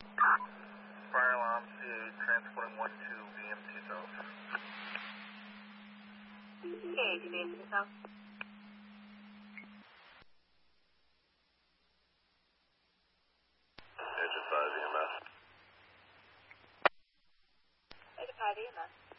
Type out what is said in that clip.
Fire alarm, CA, transporting 1 to VMC South. CA to VMC South. Engine 5 EMS. Engine 5 EMS.